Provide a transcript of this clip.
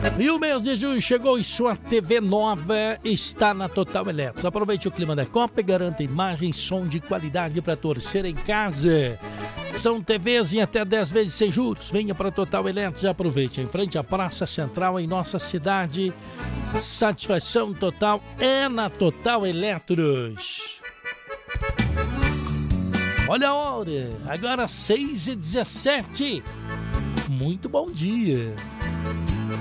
E o mês de junho chegou e sua TV nova está na Total Eletro. Aproveite o clima da Copa e garanta imagem e som de qualidade para torcer em casa. São TVs em até 10 vezes sem juros. Venha para a Total Eletro e aproveite. Em frente à Praça Central em nossa cidade. Satisfação total é na Total Eletros. Olha a hora, agora 6h17. Muito bom dia.